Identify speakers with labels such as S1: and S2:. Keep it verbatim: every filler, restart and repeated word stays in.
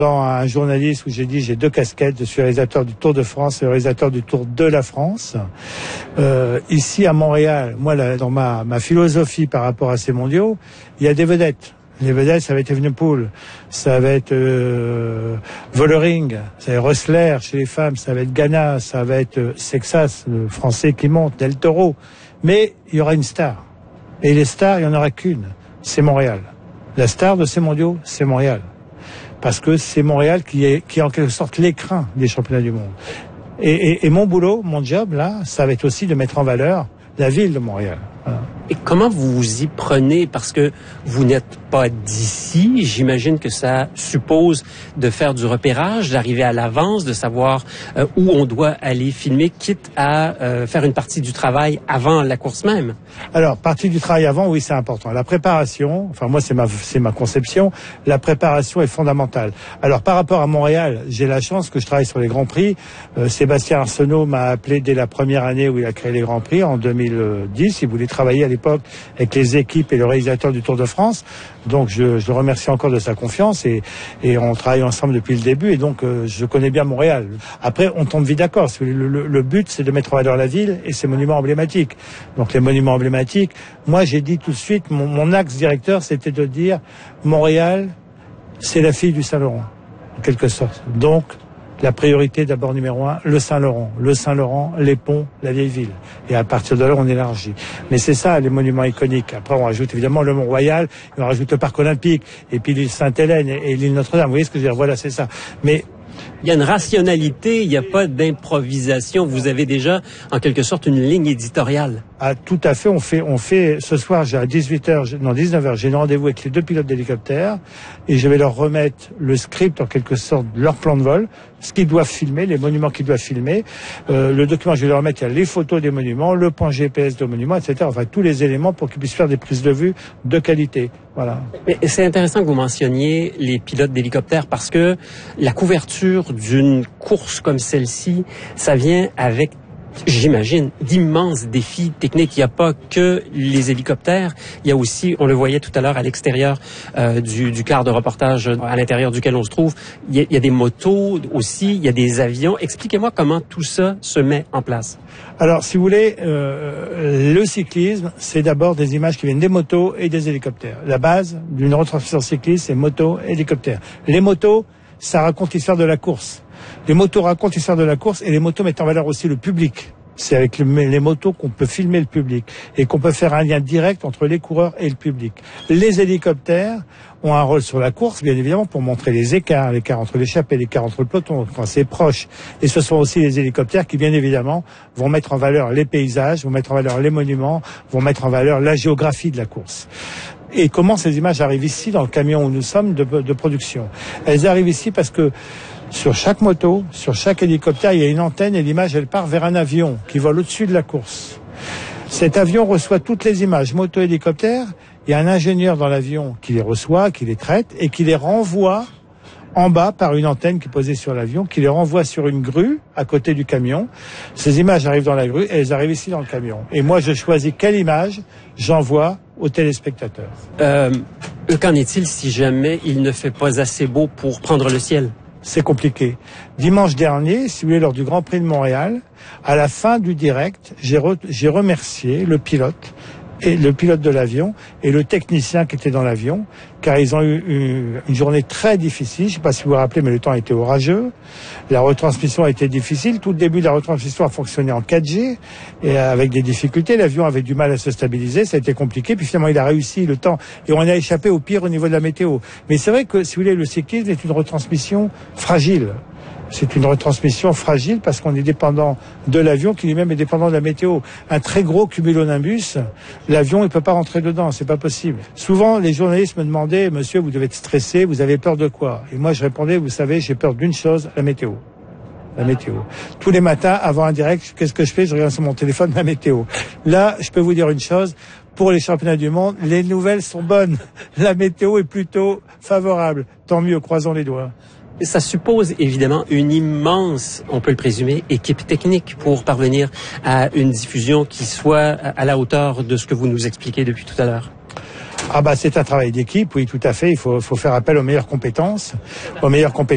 S1: Dans un journaliste où j'ai dit j'ai deux casquettes, je suis réalisateur du Tour de France et réalisateur du Tour de la France. Euh, ici à Montréal, moi là, dans ma, ma philosophie par rapport à ces mondiaux, il y a des vedettes. Les vedettes, ça va être Evenepoel, ça va être euh, Vollering, ça va être Rössler chez les femmes, ça va être Ghana, ça va être euh, Sexas, le français qui monte, Del Toro. Mais il y aura une star. Et les stars, il n'y en aura qu'une, c'est Montréal. La star de ces mondiaux, c'est Montréal. Parce que c'est Montréal qui est, qui est en quelque sorte l'écrin des championnats du monde. Et, et, et mon boulot, mon job, là, ça va être aussi de mettre en valeur la ville de Montréal. Voilà.
S2: Et comment vous vous y prenez? Parce que vous n'êtes pas d'ici. J'imagine que ça suppose de faire du repérage, d'arriver à l'avance, de savoir euh, où on doit aller filmer, quitte à euh, faire une partie du travail avant la course même.
S1: Alors, partie du travail avant, oui, c'est important. La préparation, enfin moi, c'est ma, c'est ma conception, la préparation est fondamentale. Alors, par rapport à Montréal, j'ai la chance que je travaille sur les Grands Prix. Euh, Sébastien Arsenault m'a appelé dès la première année où il a créé les Grands Prix, en deux mille dix. Il voulait travailler à l'époque avec les équipes et le réalisateur du Tour de France. Donc je, je le remercie encore de sa confiance et, et on travaille ensemble depuis le début et donc euh, je connais bien Montréal. Après, on tombe vite d'accord. Le, le, le but, c'est de mettre en valeur la ville et ses monuments emblématiques. Donc les monuments emblématiques, moi j'ai dit tout de suite, mon, mon axe directeur, c'était de dire Montréal, c'est la fille du Saint-Laurent, en quelque sorte. Donc la priorité d'abord numéro un, le Saint-Laurent. Le Saint-Laurent, les ponts, la vieille ville. Et à partir de là, on élargit. Mais c'est ça, les monuments iconiques. Après, on rajoute évidemment le Mont-Royal, et on rajoute le Parc Olympique, et puis l'île Sainte-Hélène et, et l'île Notre-Dame. Vous voyez ce que je veux dire? Voilà, c'est ça. Mais
S2: il y a une rationalité, il n'y a pas d'improvisation. Vous avez déjà, en quelque sorte, une ligne éditoriale.
S1: Ah, tout à fait. On fait, on fait, ce soir, j'ai à dix-huit heures, non, dix-neuf heures, j'ai un rendez-vous avec les deux pilotes d'hélicoptère et je vais leur remettre le script, en quelque sorte, de leur plan de vol, ce qu'ils doivent filmer, les monuments qu'ils doivent filmer. Euh, le document, je vais leur remettre, il y a les photos des monuments, le point G P S des monuments, et cetera. Enfin, tous les éléments pour qu'ils puissent faire des prises de vue de qualité. Voilà.
S2: Mais c'est intéressant que vous mentionniez les pilotes d'hélicoptère parce que la couverture d'une course comme celle-ci, ça vient avec, j'imagine, d'immenses défis techniques. Il n'y a pas que les hélicoptères. Il y a aussi, on le voyait tout à l'heure à l'extérieur euh, du, du car de reportage à l'intérieur duquel on se trouve, il y, a, il y a des motos aussi, il y a des avions. Expliquez-moi comment tout ça se met en place.
S1: Alors, si vous voulez, euh, le cyclisme, c'est d'abord des images qui viennent des motos et des hélicoptères. La base d'une retransmission cycliste, c'est moto et hélicoptère. Les motos, ça raconte l'histoire de la course. Les motos racontent l'histoire de la course et les motos mettent en valeur aussi le public. C'est avec les motos qu'on peut filmer le public et qu'on peut faire un lien direct entre les coureurs et le public. Les hélicoptères ont un rôle sur la course, bien évidemment, pour montrer les écarts, l'écart entre l'échappée, l'écart entre le peloton, quand c'est proche. Et ce sont aussi les hélicoptères qui, bien évidemment, vont mettre en valeur les paysages, vont mettre en valeur les monuments, vont mettre en valeur la géographie de la course. Et comment ces images arrivent ici, dans le camion où nous sommes, de, de production? Elles arrivent ici parce que sur chaque moto, sur chaque hélicoptère, il y a une antenne et l'image, elle part vers un avion qui vole au-dessus de la course. Cet avion reçoit toutes les images, moto, hélicoptère. Il y a un ingénieur dans l'avion qui les reçoit, qui les traite et qui les renvoie en bas par une antenne qui est posée sur l'avion, qui les renvoie sur une grue à côté du camion. Ces images arrivent dans la grue et elles arrivent ici dans le camion. Et moi, je choisis quelle image j'envoie aux téléspectateurs.
S2: Euh, qu'en est-il si jamais il ne fait pas assez beau pour prendre le ciel?
S1: C'est compliqué. Dimanche dernier, si vous voulez, lors du Grand Prix de Montréal, à la fin du direct, j'ai, re- j'ai remercié le pilote et le pilote de l'avion et le technicien qui était dans l'avion, car ils ont eu une, une journée très difficile. Je ne sais pas si vous vous rappelez, mais le temps a été orageux. La retransmission a été difficile. Tout le début de la retransmission a fonctionné en quatre G et avec des difficultés. L'avion avait du mal à se stabiliser. Ça a été compliqué. Puis finalement, il a réussi le temps et on a échappé au pire au niveau de la météo. Mais c'est vrai que, si vous voulez, le cyclisme est une retransmission fragile. C'est une retransmission fragile parce qu'on est dépendant de l'avion qui lui-même est dépendant de la météo. Un très gros cumulonimbus, l'avion, il peut pas rentrer dedans, c'est pas possible. Souvent, les journalistes me demandaient, monsieur, vous devez être stressé, vous avez peur de quoi? Et moi, je répondais, vous savez, j'ai peur d'une chose, la météo. La météo. Tous les matins, avant un direct, qu'est-ce que je fais? Je regarde sur mon téléphone la météo. Là, je peux vous dire une chose, pour les championnats du monde, les nouvelles sont bonnes. La météo est plutôt favorable. Tant mieux, croisons les doigts.
S2: Ça suppose évidemment une immense, on peut le présumer, équipe technique pour parvenir à une diffusion qui soit à la hauteur de ce que vous nous expliquez depuis tout à l'heure.
S1: Ah bah c'est un travail d'équipe, oui, tout à fait. Il faut, faut faire appel aux meilleures compétences, aux meilleures compétences.